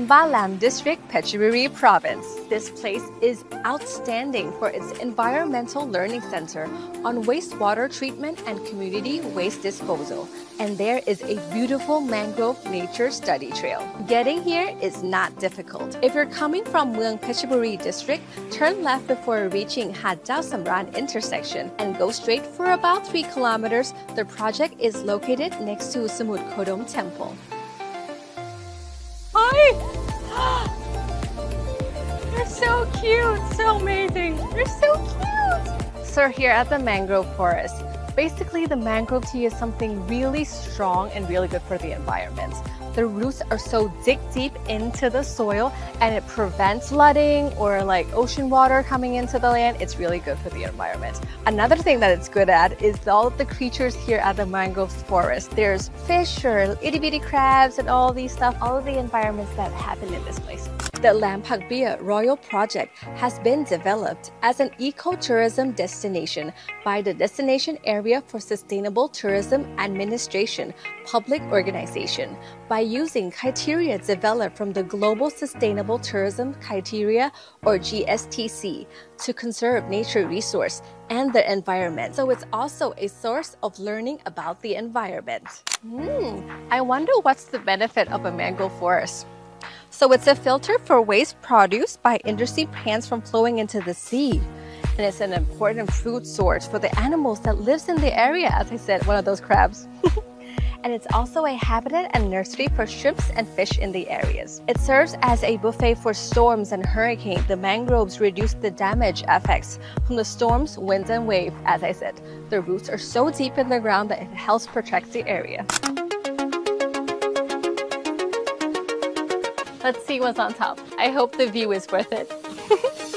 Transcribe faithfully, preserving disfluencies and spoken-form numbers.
Limbalam District, Phetchaburi Province. This place is outstanding for its environmental learning center on wastewater treatment and community waste disposal. And there is a beautiful mangrove nature study trail. Getting here is not difficult. If you're coming from Mueang Phetchaburi District, turn left before reaching Hat Dao Samran intersection and go straight for about three kilometers. The project is located next to Samut Kodom Temple. Hi! They're so cute, so amazing. They're so cute. So here at the mangrove forest, basically the mangrove tea is something really strong and really good for the environment. The roots are so dig deep into the soil and it prevents flooding or like ocean water coming into the land. It's really good for the environment. Another thing that it's good at is all of the creatures here at the mangrove forest. There's fish or itty bitty crabs and all these stuff, all of the environments that happen in this place. The Lampak Bia Royal Project has been developed as an ecotourism destination by the Destination Area for Sustainable Tourism Administration public organization by using criteria developed from the Global Sustainable Tourism Criteria or G S T C to conserve nature resource and the environment. So it's also a source of learning about the environment. Hmm, I wonder what's the benefit of a mangrove forest. So it's a filter for waste produced by industry plants from flowing into the sea. And it's an important food source for the animals that lives in the area, as I said, one of those crabs. And it's also a habitat and nursery for shrimps and fish in the areas. It serves as a buffet for storms and hurricanes. The mangroves reduce the damage effects from the storms, winds, and waves. As I said, the roots are so deep in the ground that it helps protect the area. Let's see what's on top. I hope the view is worth it.